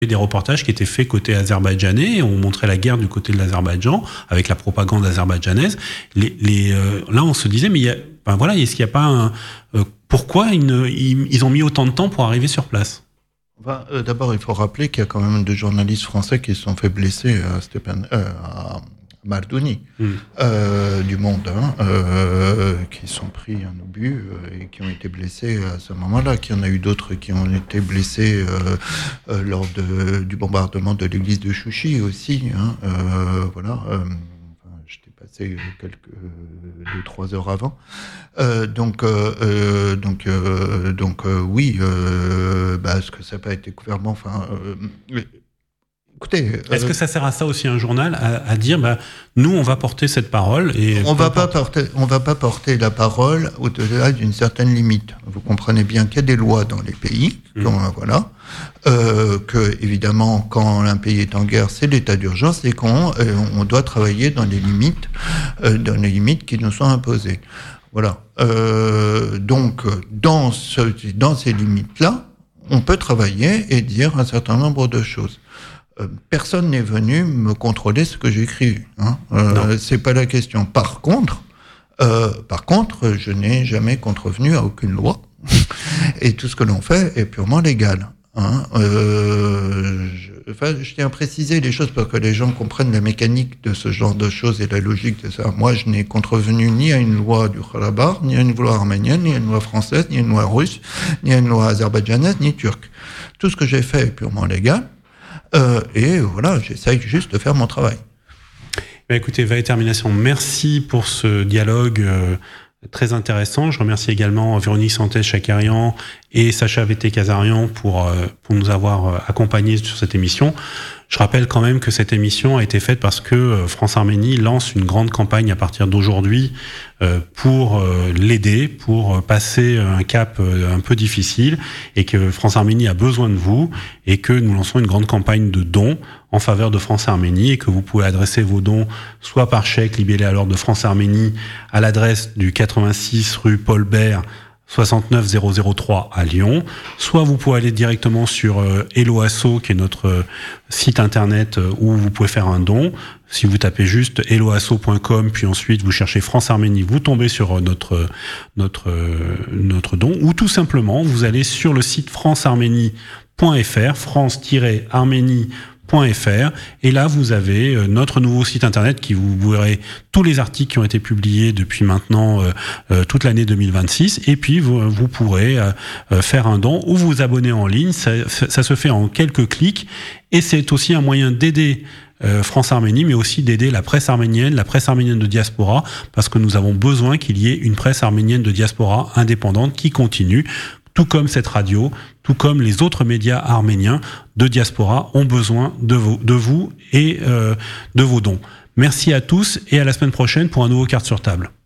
des reportages qui étaient faits côté azerbaïdjanais, et on montrait la guerre du côté de l'Azerbaïdjan avec la propagande azerbaïdjanaise. Là, on se disait, mais est-ce qu'il n'y a pas pourquoi ils ont mis autant de temps pour arriver sur place? D'abord, il faut rappeler qu'il y a quand même 2 journalistes français qui se sont fait blesser à Mardouni, du Monde, qui sont pris un obus et qui ont été blessés à ce moment-là. Qu'il y en a eu d'autres qui ont été blessés lors du bombardement de l'église de Chouchi aussi. J'étais passé 2-3 heures avant. Oui, est-ce que ça n'a pas été couvertement... Écoutez, est-ce que ça sert à ça aussi un journal, à dire nous on va porter cette parole et on va pas porter la parole au-delà d'une certaine limite. Vous comprenez bien qu'il y a des lois dans les pays, que évidemment quand un pays est en guerre, c'est l'état d'urgence et on doit travailler dans les limites qui nous sont imposées. Voilà. Donc dans ces limites-là, on peut travailler et dire un certain nombre de choses. Personne n'est venu me contrôler ce que j'écris. C'est pas la question. Par contre, je n'ai jamais contrevenu à aucune loi. Et tout ce que l'on fait est purement légal. Je tiens à préciser les choses pour que les gens comprennent la mécanique de ce genre de choses et la logique de ça. Moi, je n'ai contrevenu ni à une loi du Karabakh, ni à une loi arménienne, ni à une loi française, ni à une loi russe, ni à une loi azerbaïdjanaise, ni turque. Tout ce que j'ai fait est purement légal. J'essaye juste de faire mon travail. Écoutez, Vahe Termination, merci pour ce dialogue très intéressant. Je remercie également Véronique Santès-Chakarian et Sacha Vété-Kazarian pour nous avoir accompagnés sur cette émission. Je rappelle quand même que cette émission a été faite parce que France Arménie lance une grande campagne à partir d'aujourd'hui pour l'aider, pour passer un cap un peu difficile, et que France Arménie a besoin de vous, et que nous lançons une grande campagne de dons en faveur de France Arménie, et que vous pouvez adresser vos dons soit par chèque libellé à l'ordre de France Arménie à l'adresse du 86 rue Paul Bert 69003 à Lyon, soit vous pouvez aller directement sur Hello Asso, qui est notre site internet où vous pouvez faire un don. Si vous tapez juste helloasso.com, puis ensuite vous cherchez France Arménie, vous tombez sur notre don, ou tout simplement vous allez sur le site francearménie.fr, france-arménie.fr, et là vous avez notre nouveau site internet qui vous verrez tous les articles qui ont été publiés depuis maintenant toute l'année 2026, et puis vous pourrez faire un don ou vous abonner en ligne. Ça se fait en quelques clics, et c'est aussi un moyen d'aider France Arménie, mais aussi d'aider la presse arménienne de diaspora, parce que nous avons besoin qu'il y ait une presse arménienne de diaspora indépendante qui continue, tout comme cette radio, tout comme les autres médias arméniens de diaspora ont besoin de vous et de vos dons. Merci à tous, et à la semaine prochaine pour un nouveau Carte sur table.